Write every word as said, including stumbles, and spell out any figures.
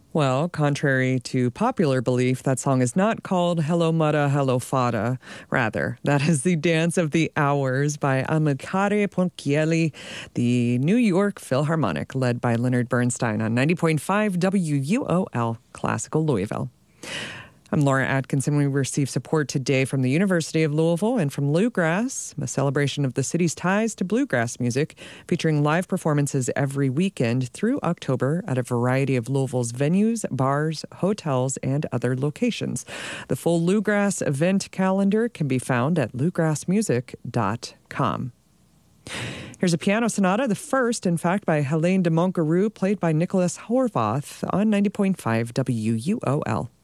Well, contrary to popular belief, that song is not called Hello Mutta, Hello Fada. Rather, that is the Dance of the Hours by Amilcare Ponchielli, the New York Philharmonic, led by Leonard Bernstein on ninety point five W U O L, Classical Louisville. I'm Laura Atkinson. We received support today from the University of Louisville and from Bluegrass, a celebration of the city's ties to bluegrass music, featuring live performances every weekend through October at a variety of Louisville's venues, bars, hotels, and other locations. The full Bluegrass event calendar can be found at bluegrass music dot com. Here's a piano sonata, the first, in fact, by Helene de Moncarou, played by Nicholas Horvath on ninety point five W U O L.